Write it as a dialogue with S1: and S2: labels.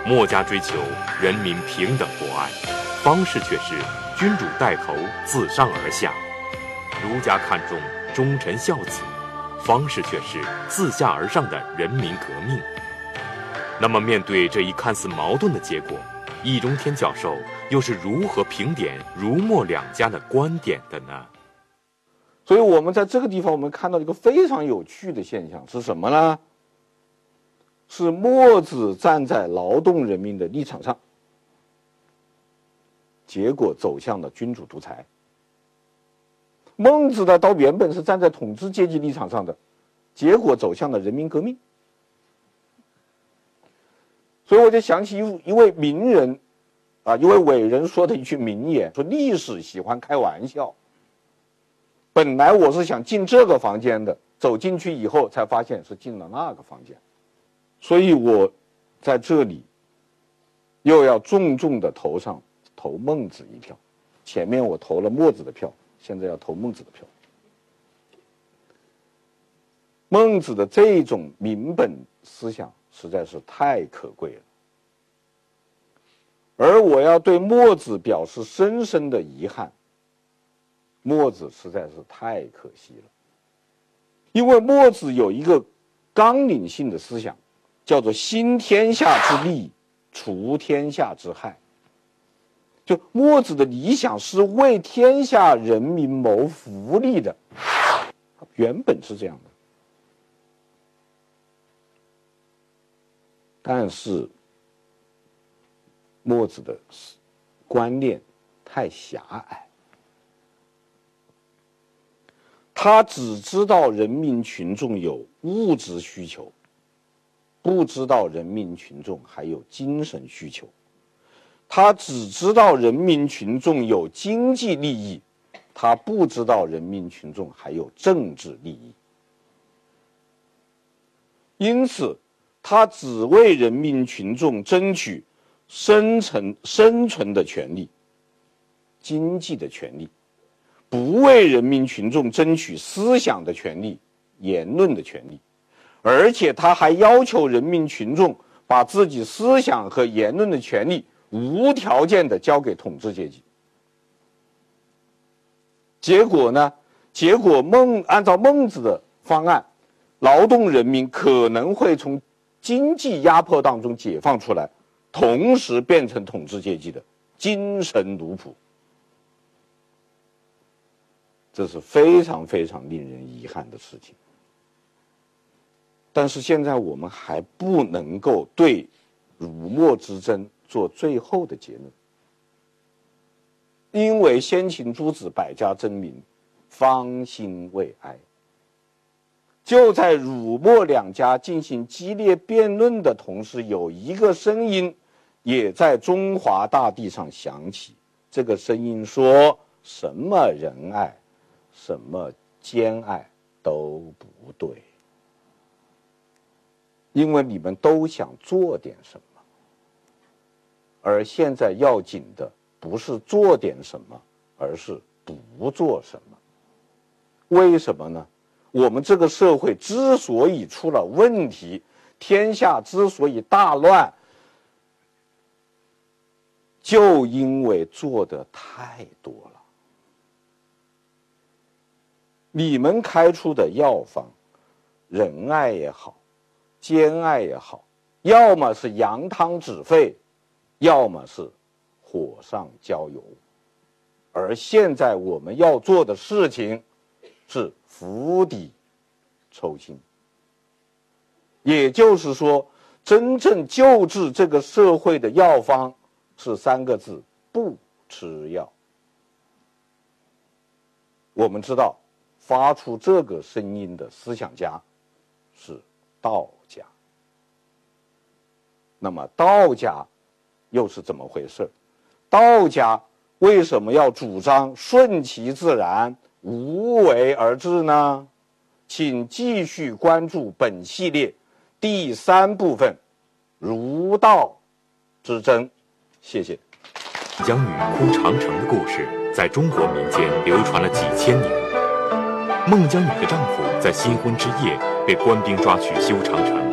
S1: 墨家追求人民平等博爱，方式却是君主带头自上而下；儒家看重忠臣孝子，方式却是自下而上的人民革命。那么面对这一看似矛盾的结果，易中天教授又是如何评点儒墨两家的观点的呢？
S2: 所以我们在这个地方我们看到一个非常有趣的现象是什么呢？是墨子站在劳动人民的立场上，结果走向了君主独裁。孟子呢，倒原本是站在统治阶级立场上的，结果走向了人民革命。所以我就想起一位名人一位伟人说的一句名言，说历史喜欢开玩笑。本来我是想进这个房间的，走进去以后才发现是进了那个房间。所以我在这里又要重重的投孟子一票。前面我投了墨子的票，现在要投孟子的票。孟子的这种民本思想实在是太可贵了，而我要对墨子表示深深的遗憾。墨子实在是太可惜了，因为墨子有一个纲领性的思想，叫做兴天下之利，除天下之害。就墨子的理想是为天下人民谋福利的，原本是这样的。但是墨子的观念太狭隘，他只知道人民群众有物质需求，不知道人民群众还有精神需求。他只知道人民群众有经济利益，他不知道人民群众还有政治利益。因此他只为人民群众争取生存的权利，经济的权利，不为人民群众争取思想的权利，言论的权利。而且他还要求人民群众把自己思想和言论的权利无条件的交给统治阶级。结果呢？按照孟子的方案，劳动人民可能会从经济压迫当中解放出来，同时变成统治阶级的精神奴仆。这是非常非常令人遗憾的事情。但是现在我们还不能够对儒墨之争做最后的结论，因为先秦诸子百家争鸣，方兴未艾。就在儒墨两家进行激烈辩论的同时，有一个声音也在中华大地上响起。这个声音说，什么仁爱，什么兼爱都不对，因为你们都想做点什么，而现在要紧的不是做点什么，而是不做什么。为什么呢？我们这个社会之所以出了问题，天下之所以大乱，就因为做的太多了。你们开出的药方，仁爱也好，兼爱也好，要么是扬汤止沸，要么是火上浇油。而现在我们要做的事情是釜底抽薪，也就是说，真正救治这个社会的药方是3个字：不吃药。我们知道，发出这个声音的思想家是道家。那么道家又是怎么回事？道家为什么要主张顺其自然，无为而治呢？请继续关注本系列第3部分，儒道之争。谢谢。
S1: 江女哭长城的故事在中国民间流传了几千年。孟姜女的丈夫在新婚之夜被官兵抓去修长城，